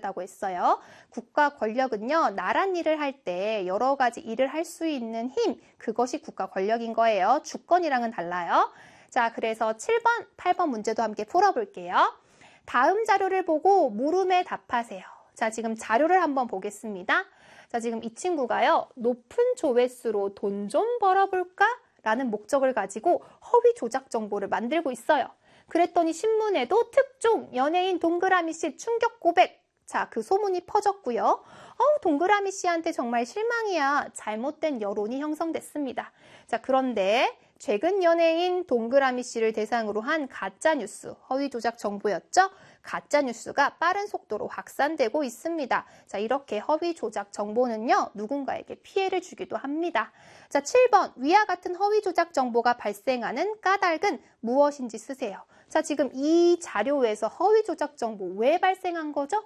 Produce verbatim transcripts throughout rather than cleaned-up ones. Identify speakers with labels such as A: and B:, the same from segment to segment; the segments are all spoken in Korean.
A: 중요하다고 했어요. 국가 권력은요, 나란 일을 할 때 여러 가지 일을 할 수 있는 힘, 그것이 국가 권력인 거예요. 주권이랑은 달라요. 자, 그래서 칠 번, 팔 번 문제도 함께 풀어볼게요. 다음 자료를 보고 물음에 답하세요. 자, 지금 자료를 한번 보겠습니다. 자, 지금 이 친구가요, 높은 조회수로 돈 좀 벌어볼까? 라는 목적을 가지고 허위 조작 정보를 만들고 있어요. 그랬더니 신문에도 특종 연예인 동그라미 씨 충격 고백. 자, 그 소문이 퍼졌고요. 어우, 동그라미 씨한테 정말 실망이야. 잘못된 여론이 형성됐습니다. 자, 그런데 최근 연예인 동그라미 씨를 대상으로 한 가짜뉴스, 허위 조작 정보였죠? 가짜뉴스가 빠른 속도로 확산되고 있습니다. 자, 이렇게 허위 조작 정보는요, 누군가에게 피해를 주기도 합니다. 자, 칠 번, 위와 같은 허위 조작 정보가 발생하는 까닭은 무엇인지 쓰세요. 자, 지금 이 자료에서 허위 조작 정보 왜 발생한 거죠?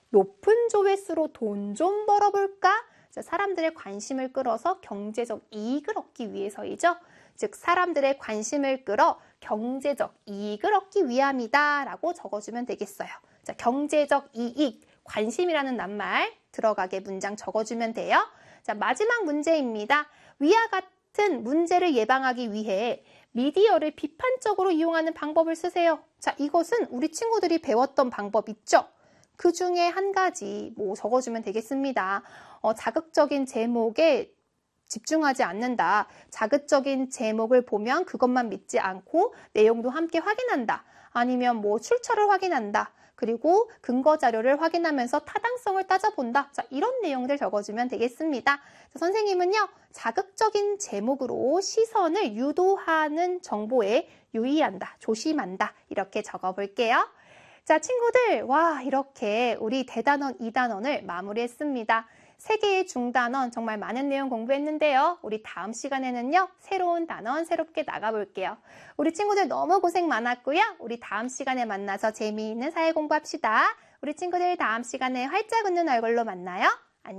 A: 높은 조회수로 돈 좀 벌어볼까? 자, 사람들의 관심을 끌어서 경제적 이익을 얻기 위해서이죠. 즉, 사람들의 관심을 끌어 경제적 이익을 얻기 위함이다 라고 적어주면 되겠어요. 자, 경제적 이익, 관심이라는 낱말 들어가게 문장 적어주면 돼요. 자, 마지막 문제입니다. 위와 같은 문제를 예방하기 위해 미디어를 비판적으로 이용하는 방법을 쓰세요. 자, 이것은 우리 친구들이 배웠던 방법 있죠? 그 중에 한 가지 뭐 적어주면 되겠습니다. 어, 자극적인 제목에 집중하지 않는다. 자극적인 제목을 보면 그것만 믿지 않고 내용도 함께 확인한다. 아니면 뭐 출처를 확인한다. 그리고 근거 자료를 확인하면서 타당성을 따져본다. 자, 이런 내용들 적어주면 되겠습니다. 자, 선생님은요, 자극적인 제목으로 시선을 유도하는 정보에 유의한다, 조심한다. 이렇게 적어볼게요. 자, 친구들, 와, 이렇게 우리 대단원 이 단원을 마무리했습니다. 세 개의 중단원 정말 많은 내용 공부했는데요. 우리 다음 시간에는요, 새로운 단원 새롭게 나가볼게요. 우리 친구들 너무 고생 많았고요. 우리 다음 시간에 만나서 재미있는 사회 공부합시다. 우리 친구들 다음 시간에 활짝 웃는 얼굴로 만나요.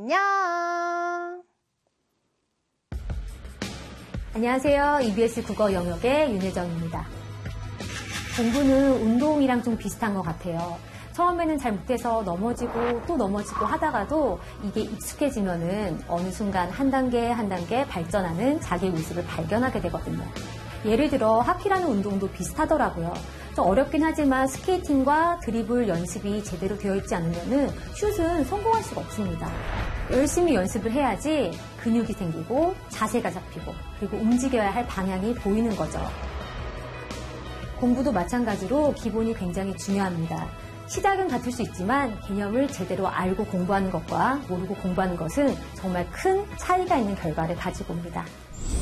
A: 안녕.
B: 안녕하세요. 이비에스 국어 영역의 윤혜정입니다. 공부는 운동이랑 좀 비슷한 것 같아요. 처음에는 잘 못해서 넘어지고 또 넘어지고 하다가도 이게 익숙해지면은 어느 순간 한 단계 한 단계 발전하는 자기의 모습을 발견하게 되거든요. 예를 들어 하키라는 운동도 비슷하더라고요. 좀 어렵긴 하지만 스케이팅과 드리블 연습이 제대로 되어 있지 않으면은 슛은 성공할 수가 없습니다. 열심히 연습을 해야지 근육이 생기고 자세가 잡히고 그리고 움직여야 할 방향이 보이는 거죠. 공부도 마찬가지로 기본이 굉장히 중요합니다. 시작은 같을 수 있지만 개념을 제대로 알고 공부하는 것과 모르고 공부하는 것은 정말 큰 차이가 있는 결과를 가지고 옵니다.